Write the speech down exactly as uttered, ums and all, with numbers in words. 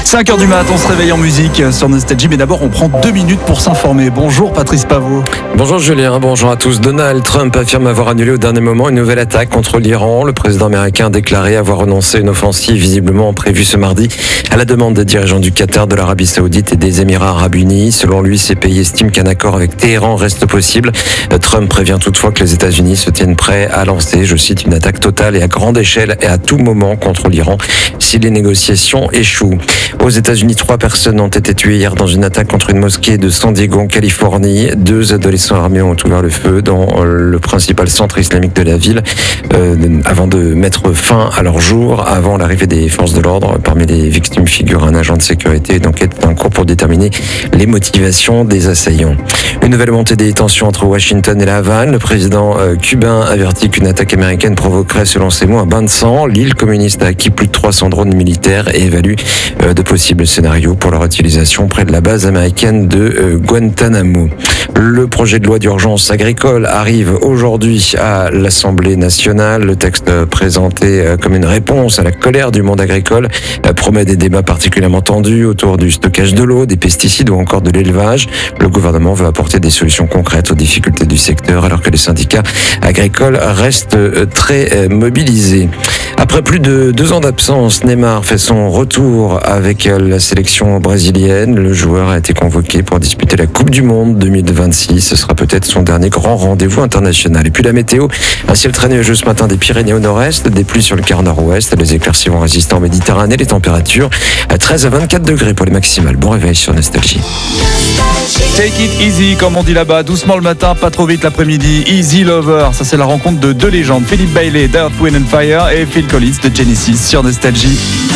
cinq heures du mat, on se réveille en musique sur Nostalgie, mais d'abord on prend deux minutes pour s'informer. Bonjour Patrice Paveau. Bonjour Julien, bonjour à tous. Donald Trump affirme avoir annulé au dernier moment une nouvelle attaque contre l'Iran. Le président américain a déclaré avoir renoncé à une offensive visiblement prévue ce mardi à la demande des dirigeants du Qatar, de l'Arabie Saoudite et des Émirats Arabes Unis. Selon lui, ces pays estiment qu'un accord avec Téhéran reste possible. Trump prévient toutefois que les États-Unis se tiennent prêts à lancer, je cite, une attaque totale et à grande échelle et à tout moment contre l'Iran si les négociations échouent. Aux États-Unis, trois personnes ont été tuées hier dans une attaque contre une mosquée de San Diego en Californie. Deux adolescents armés ont ouvert le feu dans le principal centre islamique de la ville euh, avant de mettre fin à leur jour, avant l'arrivée des forces de l'ordre. Parmi les victimes figure un agent de sécurité. L'enquête est en cours pour déterminer les motivations des assaillants. Une nouvelle montée des tensions entre Washington et la Havane. Le président euh, cubain avertit qu'une attaque américaine provoquerait, selon ses mots, un bain de sang. L'île communiste a acquis plus de trois cents drones militaires et évalue euh, de possibles scénarios pour leur utilisation près de la base américaine de euh, Guantanamo. Le projet de loi d'urgence agricole arrive aujourd'hui à l'Assemblée nationale. Le texte euh, présenté euh, comme une réponse à la colère du monde agricole euh, promet des débats particulièrement tendus autour du stockage de l'eau, des pesticides ou encore de l'élevage. Le gouvernement veut apporter des solutions concrètes aux difficultés du secteur alors que les syndicats agricoles restent euh, très euh, mobilisés. Après plus de deux ans d'absence, Neymar fait son retour avec la sélection brésilienne. Le joueur a été convoqué pour disputer la Coupe du Monde deux mille vingt-six. Ce sera peut-être son dernier grand rendez-vous international. Et puis la météo, un ciel très nuageux ce matin des Pyrénées au nord-est, des pluies sur le quart nord-ouest. Les éclaircies vont résister en Méditerranée. Les températures à treize à vingt-quatre degrés pour les maximales. Bon réveil sur Nostalgie. Take it easy, comme on dit là-bas, doucement le matin, pas trop vite l'après-midi. Easy Lover, ça c'est la rencontre de deux légendes, Philippe Bailey d'Earth, Wind and Fire et Phil Collins de Genesis sur Nostalgie.